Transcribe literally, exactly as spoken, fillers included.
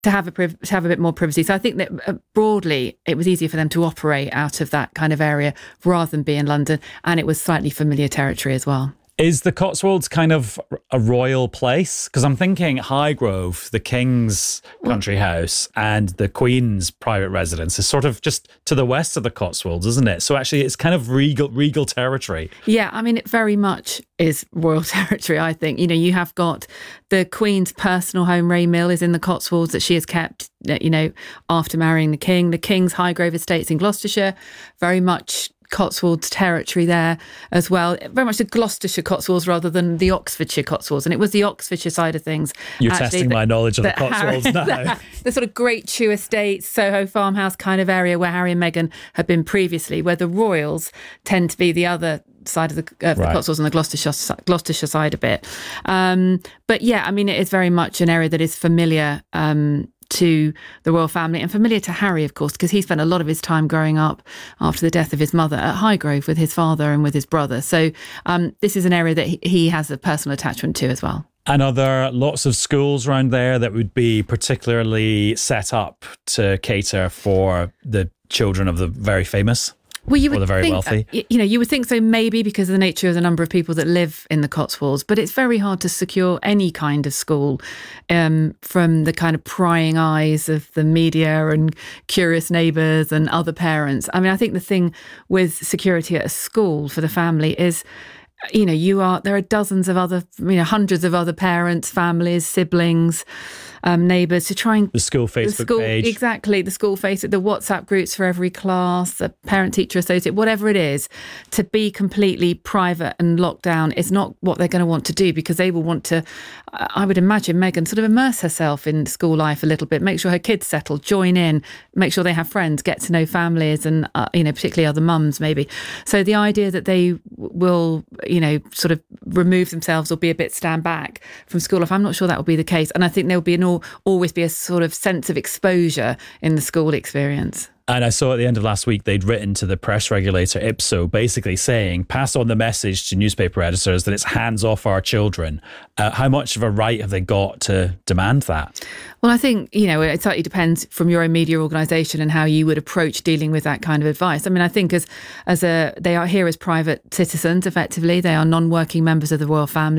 to have a priv- to have a bit more privacy. So I think that uh, broadly it was easier for them to operate out of that kind of area rather than be in London, and it was slightly familiar territory as well. Is the Cotswolds kind of a royal place? Because I'm thinking Highgrove, the King's country house, and the Queen's private residence is sort of just to the west of the Cotswolds, isn't it? So actually it's kind of regal regal territory. Yeah, I mean, it very much is royal territory, I think. You know, you have got the Queen's personal home, Ray Mill, is in the Cotswolds that she has kept, you know, after marrying the King. The King's Highgrove estates in Gloucestershire, very much Cotswolds territory there as well. Very much the Gloucestershire Cotswolds rather than the Oxfordshire Cotswolds. And it was the Oxfordshire side of things. You're actually, testing that, my knowledge of the Cotswolds Harry, now. The, the sort of Great Chew Estates, Soho Farmhouse kind of area where Harry and Meghan had been previously, where the royals tend to be the other side of the, of the right. Cotswolds and the Gloucestershire, Gloucestershire side a bit. Um, but yeah, I mean, it is very much an area that is familiar um, to the royal family and familiar to Harry, of course, because he spent a lot of his time growing up after the death of his mother at Highgrove with his father and with his brother. So um, this is an area that he, he has a personal attachment to as well. And are there lots of schools around there that would be particularly set up to cater for the children of the very famous? Well, you would or the very think, wealthy? You know, you would think so maybe because of the nature of the number of people that live in the Cotswolds, but it's very hard to secure any kind of school um, from the kind of prying eyes of the media and curious neighbours and other parents. I mean, I think the thing with security at a school for the family is, you know, you are there are dozens of other, you know, hundreds of other parents, families, siblings, um, neighbours to try and the school Facebook the school, page, exactly the school Facebook, the WhatsApp groups for every class, the parent teacher associate, whatever it is, to be completely private and locked down is not what they're going to want to do because they will want to. I would imagine Meghan sort of immerse herself in school life a little bit, make sure her kids settle, join in, make sure they have friends, get to know families, and uh, you know, particularly other mums maybe. So the idea that they will, you know, sort of remove themselves or be a bit stand back from school life, I'm not sure that will be the case. And I think there will be an al- always be a sort of sense of exposure in the school experience. And I saw at the end of last week, they'd written to the press regulator, I P S O, basically saying, pass on the message to newspaper editors that it's hands off our children. Uh, how much of a right have they got to demand that? Well, I think, you know, it slightly depends from your own media organisation and how you would approach dealing with that kind of advice. I mean, I think as as a they are here as private citizens, effectively. They are non-working members of the royal family.